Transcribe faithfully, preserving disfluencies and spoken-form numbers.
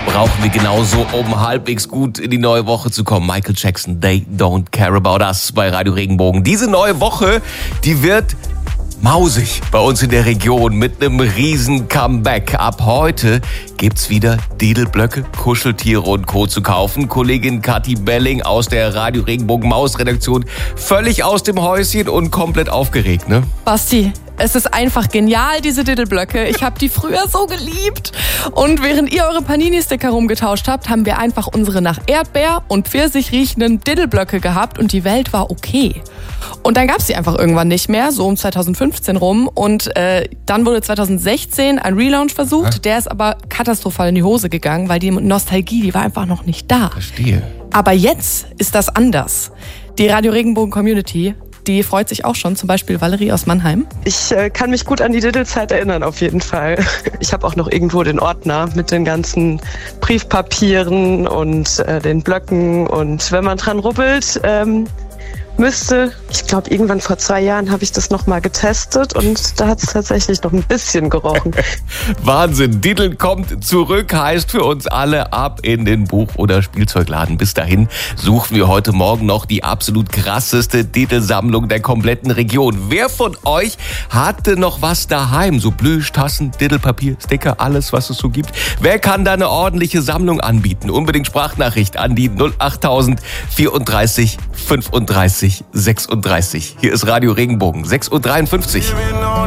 brauchen wir genauso, um halbwegs gut in die neue Woche zu kommen. Michael Jackson, They Don't Care About Us bei Radio Regenbogen. Diese neue Woche, die wird mausig bei uns in der Region mit einem riesen Comeback. Ab heute gibt's wieder Didelblöcke, Kuscheltiere und Co. zu kaufen. Kollegin Kathi Belling aus der Radio Regenbogen Maus Redaktion völlig aus dem Häuschen und komplett aufgeregt, ne? Basti, es ist einfach genial, diese Didelblöcke. Ich habe die früher so geliebt. Und während ihr eure Panini-Sticker rumgetauscht habt, haben wir einfach unsere nach Erdbeer und Pfirsich riechenden Didelblöcke gehabt und die Welt war okay. Und dann gab es sie einfach irgendwann nicht mehr, so um zweitausendfünfzehn rum. Und äh, dann wurde zweitausendsechzehn ein Relaunch versucht. Ja. Der ist aber katastrophal in die Hose gegangen, weil die Nostalgie, die war einfach noch nicht da. Verstehe. Aber jetzt ist das anders. Die Radio Regenbogen Community, die freut sich auch schon, zum Beispiel Valerie aus Mannheim. Ich äh, kann mich gut an die Diddle-Zeit erinnern, auf jeden Fall. Ich habe auch noch irgendwo den Ordner mit den ganzen Briefpapieren und äh, den Blöcken. Und wenn man dran rubbelt, ähm, müsste, ich glaube, irgendwann vor zwei Jahren habe ich das nochmal getestet und da hat es tatsächlich noch ein bisschen gerochen. Wahnsinn, Diddle kommt zurück, heißt für uns alle ab in den Buch- oder Spielzeugladen. Bis dahin suchen wir heute Morgen noch die absolut krasseste Diddle-Sammlung der kompletten Region. Wer von euch hatte noch was daheim? So Plüschtassen, Diddlepapier, Sticker, alles, was es so gibt. Wer kann da eine ordentliche Sammlung anbieten? Unbedingt Sprachnachricht an die null achttausend vierunddreißig fünfunddreißig sechsunddreißig. Hier ist Radio Regenbogen, sechs Uhr dreiundfünfzig.